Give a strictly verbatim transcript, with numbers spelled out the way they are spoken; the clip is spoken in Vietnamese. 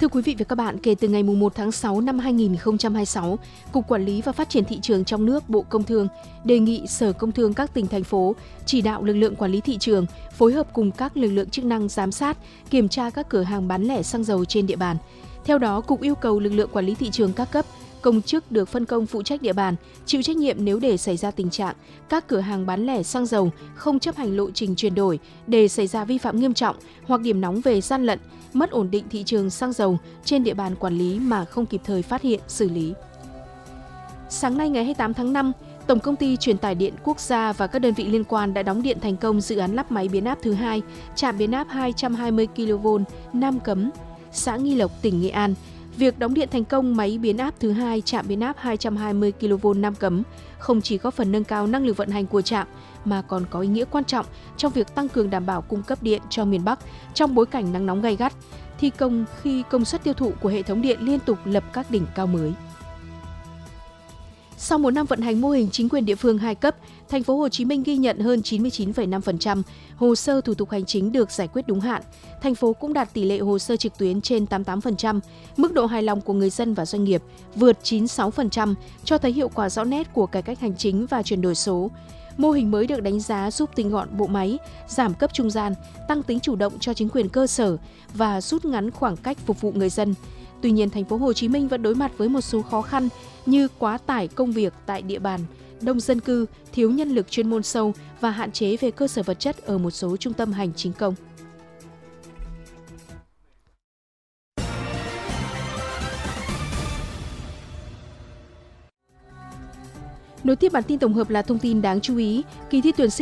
Thưa quý vị và các bạn, kể từ ngày mùng một tháng sáu năm hai nghìn không trăm hai mươi sáu, Cục Quản lý và Phát triển Thị trường trong nước, Bộ Công Thương đề nghị Sở Công Thương các tỉnh, thành phố chỉ đạo lực lượng quản lý thị trường phối hợp cùng các lực lượng chức năng giám sát, kiểm tra các cửa hàng bán lẻ xăng dầu trên địa bàn. Theo đó, Cục yêu cầu lực lượng quản lý thị trường các cấp, công chức được phân công phụ trách địa bàn, chịu trách nhiệm nếu để xảy ra tình trạng các cửa hàng bán lẻ xăng dầu không chấp hành lộ trình chuyển đổi, để xảy ra vi phạm nghiêm trọng hoặc điểm nóng về gian lận, mất ổn định thị trường xăng dầu trên địa bàn quản lý mà không kịp thời phát hiện, xử lý. Sáng nay ngày hai mươi tám tháng năm, Tổng Công ty Truyền tải điện Quốc gia và các đơn vị liên quan đã đóng điện thành công dự án lắp máy biến áp thứ hai, trạm biến áp hai trăm hai mươi ki lô vôn Nam Cấm, xã Nghi Lộc, tỉnh Nghệ An. Việc đóng điện thành công máy biến áp thứ hai, trạm biến áp hai trăm hai mươi ki lô vôn Nam Cấm không chỉ góp phần nâng cao năng lực vận hành của trạm mà còn có ý nghĩa quan trọng trong việc tăng cường đảm bảo cung cấp điện cho miền Bắc trong bối cảnh nắng nóng gay gắt, thi công khi công suất tiêu thụ của hệ thống điện liên tục lập các đỉnh cao mới. Sau một năm vận hành mô hình chính quyền địa phương hai cấp, thành phố Hồ Chí Minh ghi nhận hơn chín mươi chín phẩy năm phần trăm hồ sơ thủ tục hành chính được giải quyết đúng hạn. Thành phố cũng đạt tỷ lệ hồ sơ trực tuyến trên tám mươi tám phần trăm, mức độ hài lòng của người dân và doanh nghiệp vượt chín mươi sáu phần trăm, cho thấy hiệu quả rõ nét của cải cách hành chính và chuyển đổi số. Mô hình mới được đánh giá giúp tinh gọn bộ máy, giảm cấp trung gian, tăng tính chủ động cho chính quyền cơ sở và rút ngắn khoảng cách phục vụ người dân. Tuy nhiên, thành phố Hồ Chí Minh vẫn đối mặt với một số khó khăn như quá tải công việc tại địa bàn, đông dân cư, thiếu nhân lực chuyên môn sâu và hạn chế về cơ sở vật chất ở một số trung tâm hành chính công. Nối tiếp bản tin tổng hợp là thông tin đáng chú ý, kỳ thi tuyển sinh